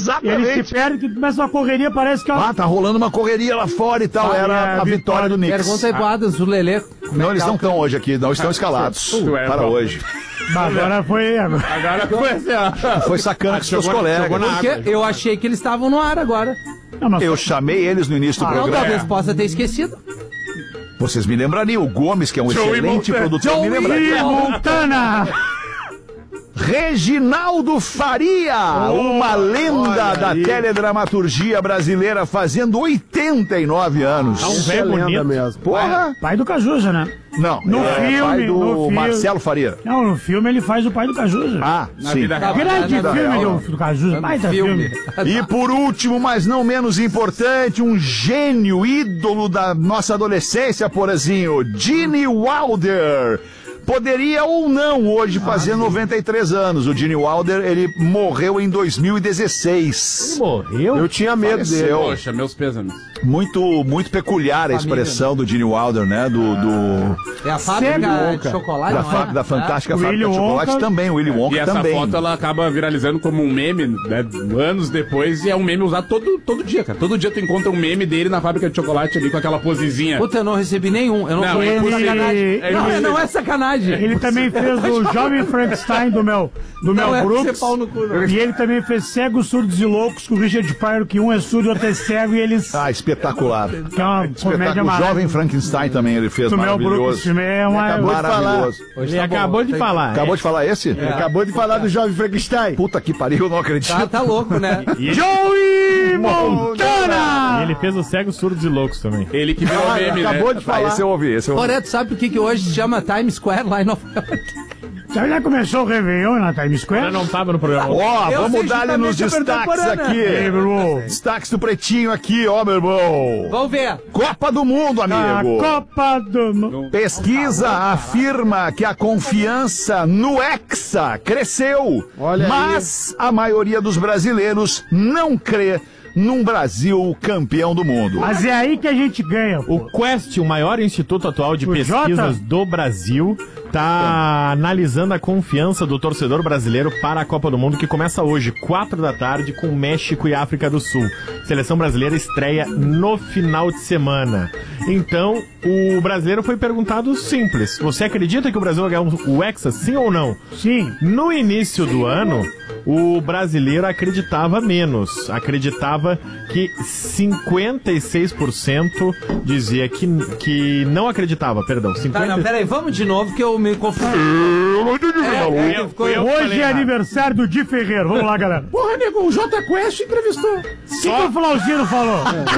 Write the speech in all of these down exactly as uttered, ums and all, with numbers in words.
Exatamente. Ele se perde, que começa uma correria, parece que... Ah, tá rolando uma correria lá fora e tal. Ah, Era é, a vitória do Knicks. Pergunta aí pro Adams, o Lelê. Não, eles não estão hoje aqui, não estão escalados para hoje. Mas agora foi... Agora, agora foi assim, ó. Foi sacana com seus colegas. Porque eu achei que eles estavam no ar agora. Não, mas... Eu chamei eles no início do Ah, não, programa. talvez possa ter esquecido. Vocês me lembrariam, o Gomes, que é um Joey excelente Montana. produtor, Joey me lembraria. Montana! Reginaldo Faria, Oh, uma lenda da aí. teledramaturgia brasileira, fazendo oitenta e nove anos. Tá um velho bonito mesmo. Porra! Pai do Cajuja, né? Não, No é filme, pai do no filme. Marcelo Faria. Não, no filme ele faz o pai do Cajuja. Ah, Na sim. vida real. Grande na filme real, do, do Cajuja, baita filme. E por último, mas não menos importante, um gênio, ídolo da nossa adolescência, Porazinho, Gene Wilder. Poderia ou não hoje fazer noventa e três anos. O Gene Wilder, ele morreu em dois mil e dezesseis. Morreu? Eu tinha medo dele. Faleceu. Poxa, meus pêsames. Muito, muito peculiar a expressão do Gene Wilder, né? Do, do É a fábrica de chocolate, da, não fa- é? da fantástica O fábrica de Willy chocolate Wonka. também. O Willy Wonka E essa também. foto ela acaba viralizando como um meme, né? Anos depois, e é um meme usado todo, todo dia, cara. Todo dia tu encontra um meme dele na fábrica de chocolate ali com aquela posezinha. Puta, eu não recebi nenhum. Eu não, Não, conheço ele- sacanagem. ele- Não, não é sacanagem. Ele também fez o Jovem Frankenstein do Mel, do Mel Não é Brooks. ser pau no cu, não. E ele também fez Cegos, Surdos e Loucos com o Richard Pryor, que um é surdo e outro é cego, e eles... Ah, espetacular. Que é uma comédia Espetacular. O maravilhosa. Jovem Frankenstein também ele fez, Do Mel Brooks, maravilhoso. esse filme é uma... Acabou de falar. Maravilhoso. Hoje Ele tá bom, acabou de tem- falar. Acabou de falar esse? Acabou de falar do Jovem Frankenstein. Puta que pariu, eu não acredito. Tá, tá louco, né? E ele, Joey e Montana! ele fez os cegos, surdos e loucos também. Ele que virou Ah, meme, acabou né? de Ah, falar. esse eu ouvi, esse eu ouvi. Toreto, sabe por que, que hoje se chama Times Square lá em Nova York? Já, já começou o Réveillon na Times Eu Square? não tava no programa. Ó, Eu vamos sei dar-lhe nos justamente a destaques contemporânea. aqui. Ei, meu irmão. Destaques do Pretinho aqui, ó, meu irmão. Vamos ver. Copa do Mundo, A amigo. Copa do Mundo. Pesquisa afirma que a confiança no Hexa cresceu, Olha aí. mas a maioria dos brasileiros não crê num Brasil campeão do mundo. Mas é aí que a gente ganha, pô. O Quest, o maior instituto atual de O pesquisas Jota? do Brasil, tá analisando a confiança do torcedor brasileiro para a Copa do Mundo, que começa hoje, quatro da tarde, com México e África do Sul. Seleção brasileira estreia no final de semana. Então, o brasileiro foi perguntado simples. Você acredita que o Brasil vai ganhar o Hexa, sim ou não? Sim. No início do ano, o brasileiro acreditava menos. Acreditava que cinquenta e seis por cento dizia que, que não acreditava, perdão. Tá, cinquenta... não, peraí, vamos de novo que eu me confundi. É, é, ficou- eu Hoje falei é errado. aniversário do Di Ferreira. Vamos lá, galera. Porra, nego, o Jota Quest entrevistou. O que, que o Flauzino falou?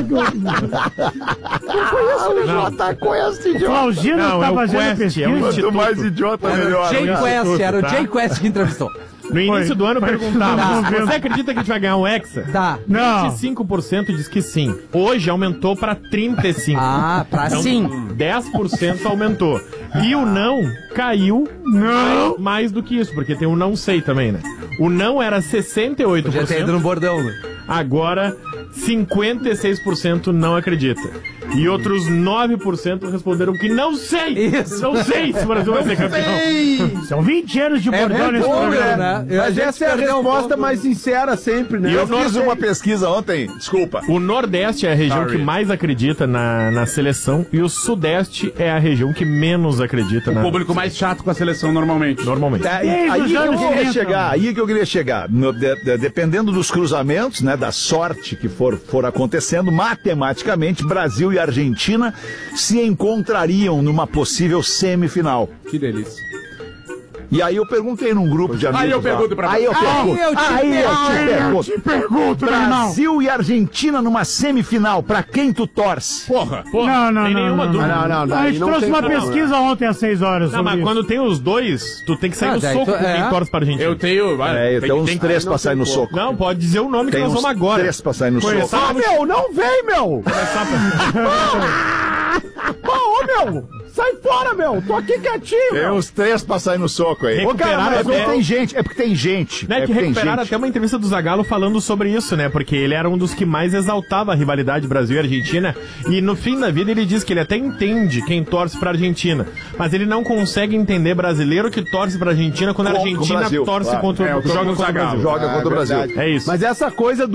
O Flauzino Não, tá é o fazendo Quest, é pesquisa. um Quanto mais idiota, melhor. Jay Quest, era o tá? Jay Quest que entrevistou. No início do ano foi- perguntava, Tá. você acredita que a gente vai ganhar um Hexa? Tá. Não. vinte e cinco por cento diz que sim. Hoje aumentou para trinta e cinco por cento. Ah, pra Então, sim. dez por cento aumentou. E o não caiu Não. mais, mais do que isso, porque tem o não sei também, né? O não era sessenta e oito por Já tem ido cento, no bordão, né? agora cinquenta e seis por cento não acredita. E outros nove por cento responderam que não sei! Isso. Não sei se o Brasil vai ser campeão. São vinte anos de É bordão nesse bom, programa. né? Eu- Mas gente essa é a perdeu um resposta pouco. mais sincera sempre, né? E eu fiz uma pesquisa ontem, desculpa. O Nordeste é a região Sorry. que mais acredita na, na seleção e o Sudeste é a região que menos acredita O na público mais chato com a seleção normalmente. normalmente. É, Desde aí os que eu anos queria noventa. chegar, aí que eu queria chegar. No- de- de- dependendo dos cruzamentos, né, da sorte que for, for acontecendo, matematicamente, Brasil e Argentina se encontrariam numa possível semifinal. Que delícia. E aí eu perguntei num grupo de amigos. Aí eu lá. pergunto pra Aí eu você. pergunto. Aí eu te Aí eu te Eu pergunto. te pergunto, meu irmão. Brasil e Argentina numa semifinal, pra quem tu torce? Porra. Pô, Não, não, tem não, nenhuma não, dúvida. Não, não, não. A daí gente não trouxe tem uma como, né? pesquisa ontem às seis horas Não, sobre mas isso. quando tem os dois, tu tem que sair Ah, no daí soco tu- com é. quem torce pra Argentina. Eu tenho. vai, É, tem uns tem- três pra sair no tem soco. Não, pode dizer o nome que Tem nós uns vamos agora. três pra sair no soco. Começar Ah, meu, não vem, meu! Começar pra... Ô, meu! Sai fora, meu! Tô aqui quietinho, Tem meu! uns três pra sair no soco aí. Recuperar Ô, cara, mas até- não tem gente, é porque tem gente. Né, é que porque tem recuperaram gente. até uma entrevista do Zagallo falando sobre isso, né? Porque ele era um dos que mais exaltava a rivalidade Brasil e Argentina. E no fim da vida ele diz que ele até entende quem torce pra Argentina. Mas ele não consegue entender brasileiro que torce pra Argentina quando a Com- com o Argentina Brasil, torce claro. contra É, eu tô joga com o contra o Zagallo. Brasil. Joga contra o Brasil. verdade. É isso. Mas essa coisa